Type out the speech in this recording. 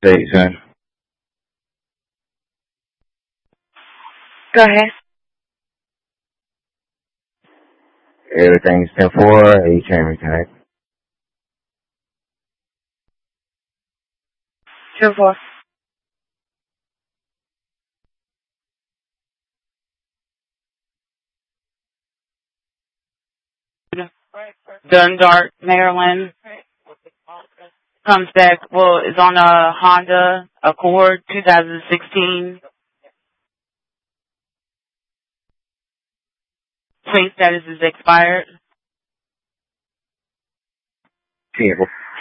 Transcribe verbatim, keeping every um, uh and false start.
Jason. Go ahead. Everything's ten four. H M tonight. Two four. Dundart, Maryland. Comes back, well, it's on a Honda Accord twenty sixteen. Plate status is expired. ten four.